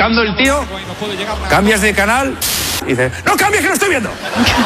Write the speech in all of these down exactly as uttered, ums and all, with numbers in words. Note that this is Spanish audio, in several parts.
roncando el tío, cambias de canal y dices, ¡no cambies que lo estoy viendo!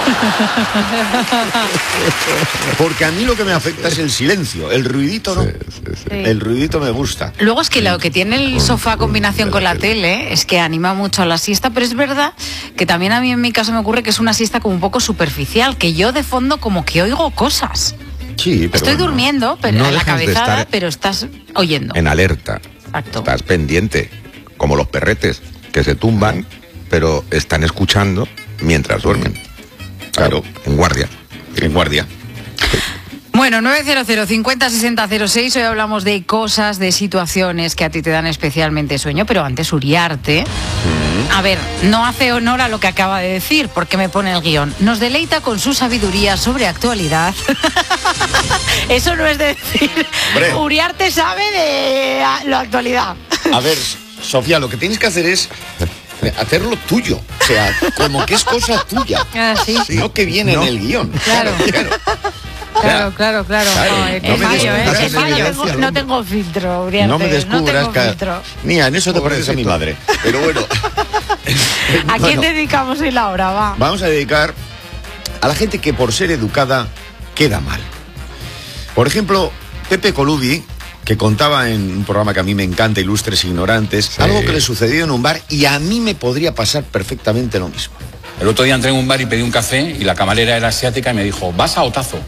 Porque a mí lo que me afecta es el silencio, el ruidito no. Sí, sí, sí. El ruidito me gusta. Luego es que lo que tiene el sofá a combinación con la tele es que anima mucho a la siesta, pero es verdad que también a mí en mi caso me ocurre que es una siesta como un poco superficial, que yo de fondo como que oigo cosas. Sí, pero Estoy bueno, durmiendo, pero no a la dejas de cabezada, estar pero estás oyendo. En alerta. Exacto. Estás pendiente, como los perretes, que se tumban, pero están escuchando mientras duermen. Claro, en guardia. En guardia. Bueno, nueve cero cero, cincuenta, sesenta, cero seis. Hoy hablamos de cosas, de situaciones que a ti te dan especialmente sueño, pero antes Uriarte, mm. a ver, no hace honor a lo que acaba de decir, porque me pone el guión. Nos deleita con su sabiduría sobre actualidad. Eso no es decir, Hombre. Uriarte sabe de la actualidad. A ver, Sofía, lo que tienes que hacer es hacerlo tuyo. O sea, como que es cosa tuya. Ah, ¿sí? Sí. No que viene no. en el guión. Claro, claro. Claro, claro, claro. claro. Joder, No, me fallo, ¿eh? descubras, fallo. No, tengo, no tengo filtro, Uriarte. No me descubras, no tengo filtro. Mira, en eso te pareces a mi madre. Pero bueno. ¿A quién bueno, dedicamos hoy la hora? Va. Vamos a dedicar a la gente que por ser educada queda mal. Por ejemplo, Pepe Colubi, que contaba en un programa que a mí me encanta, Ilustres Ignorantes, sí. algo que le sucedió en un bar y a mí me podría pasar perfectamente lo mismo. El otro día entré en un bar y pedí un café y la camarera era asiática y me dijo, ¿vas a o tazo?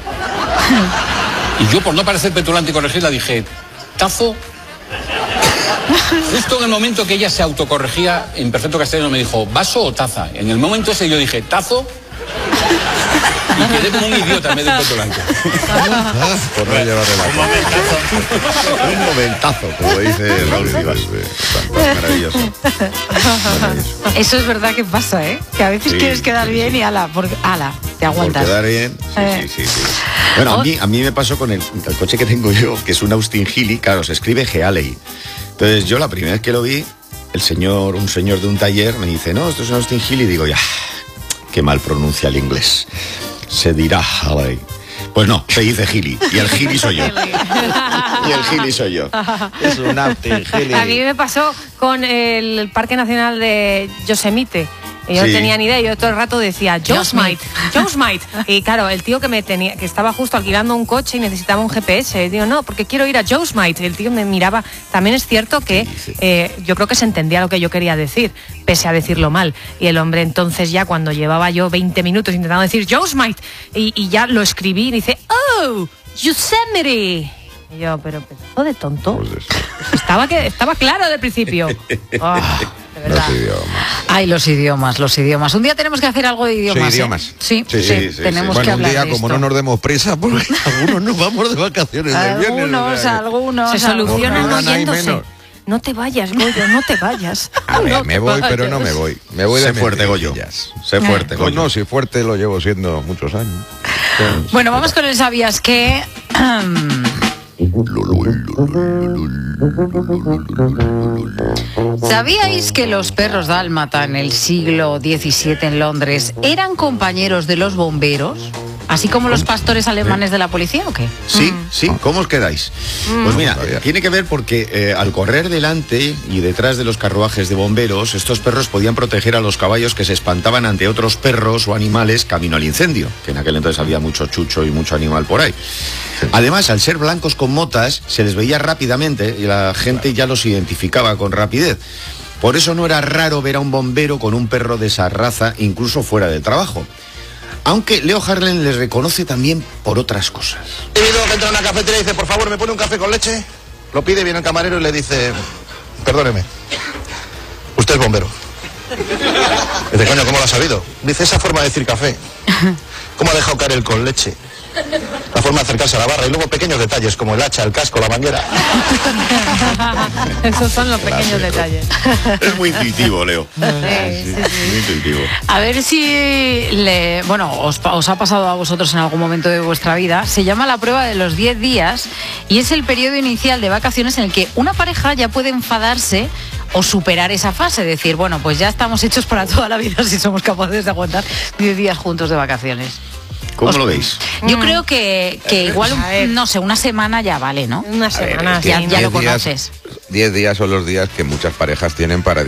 Y yo, por no parecer petulante y corregirla, dije, ¿tazo? Justo en el momento que ella se autocorregía en perfecto castellano me dijo, ¿vaso o taza? En el momento ese yo dije, ¿tazo? Y quedé como un idiota en vez de un petulante. Por no llevarle la un momentazo. Un momentazo, como dice Raúl Rivas. Maravilloso. Maravilloso. Eso es verdad que pasa, ¿eh? Que a veces sí, quieres quedar sí, bien sí. y ala, porque, ala, te aguantas. Por quedar bien, sí, eh. sí, sí, sí. Bueno, a mí, a mí me pasó con el, el coche que tengo yo, que es un Austin Healey, claro, se escribe Healey. Entonces yo la primera vez que lo vi, el señor, un señor de un taller me dice, no, esto es un Austin Healey, y digo, ya, qué mal pronuncia el inglés. Se dirá Healey. Pues no, se dice Healey, y el Healey soy yo. Y el Healey soy yo. Es un Austin Healey. A mí me pasó con el Parque Nacional de Yosemite. Y yo sí. no tenía ni idea, yo todo el rato decía Yosemite, Yosemite. Y claro, el tío que me tenía, que estaba justo alquilando un coche y necesitaba un G P S, y digo, no, porque quiero ir a Yosemite. El tío me miraba. También es cierto que sí, sí. Eh, yo creo que se entendía lo que yo quería decir, pese a decirlo mal. Y el hombre entonces ya cuando llevaba yo veinte minutos intentando decir Yosemite, y, y ya lo escribí y dice, oh, Yosemite. Y yo, pero pedazo de tonto. Pues estaba, que, estaba claro del principio. Oh. Los idiomas. Ay, los idiomas, los idiomas. Un día tenemos que hacer algo de idiomas. Sí, idiomas. ¿eh? Sí, sí, sí, sí, sí, tenemos sí. que Bueno, hablar un día, de como esto. no nos demos prisa, porque algunos nos vamos de vacaciones del viernes. Algunos, o sea, algunos. Se solucionan algunos. oyéndose. No te vayas, Goyo, no te vayas. A ver, no me voy, pero no me voy. Me voy sé de fuerte, Goyo. Sé fuerte, Goyo. Pues no, si fuerte lo llevo siendo muchos años. Bueno, vamos con el ¿sabías qué? ¿Sabíais que los perros dálmata en el siglo diecisiete en Londres eran compañeros de los bomberos? ¿Así como los pastores alemanes de la policía o qué? Sí, sí, ¿cómo os quedáis? Pues mira, tiene que ver porque eh, al correr delante y detrás de los carruajes de bomberos, estos perros podían proteger a los caballos que se espantaban ante otros perros o animales camino al incendio, que en aquel entonces había mucho chucho y mucho animal por ahí. Además, al ser blancos con motas, se les veía rápidamente y la gente ya los identificaba con rapidez. Por eso no era raro ver a un bombero con un perro de esa raza, incluso fuera del trabajo. Aunque Leo Harlem les reconoce también por otras cosas. He visto que entra a una cafetería y dice, por favor, ¿me pone un café con leche? Lo pide, viene el camarero y le dice, perdóneme, usted es bombero. Dice, coño, ¿cómo lo ha sabido? Dice, esa forma de decir café. ¿Cómo ha dejado caer el con leche? La forma de acercarse a la barra y luego pequeños detalles como el hacha, el casco, la manguera. Esos son los pequeños detalles. Es muy intuitivo, Leo. Sí, sí, sí. Muy intuitivo. A ver si le, bueno, os, os ha pasado a vosotros en algún momento de vuestra vida. Se llama la prueba de los diez días y es el periodo inicial de vacaciones en el que una pareja ya puede enfadarse o superar esa fase, decir, bueno, pues ya estamos hechos para toda la vida si somos capaces de aguantar diez días juntos de vacaciones. ¿Cómo Os, lo veis? Yo mm. creo que, que igual, un, no sé, una semana ya vale, ¿no? Una semana, ver, ya, ya lo conoces. Diez días son los días que muchas parejas tienen para